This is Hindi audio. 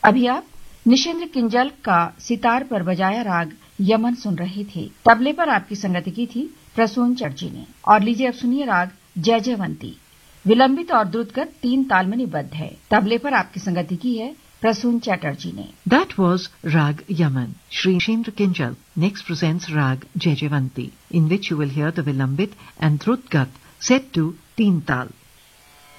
अभी आप निशेंद्र किंजल का सितार पर बजाया राग यमन सुन रहे थे। तबले पर आपकी संगति की थी प्रसून चटर्जी ने। और लीजिए अब सुनिए राग जयजयवंती। विलंबित और द्रुतगत 3 ताल में निबद्ध है। तबले पर आपकी संगति की है प्रसून चटर्जी ने। That was Rag Yaman. Shri Nishendra Kinjal next presents Rag Jaijavanti, in which you will hear the Vilambit and Drutgat set to Teen Tal.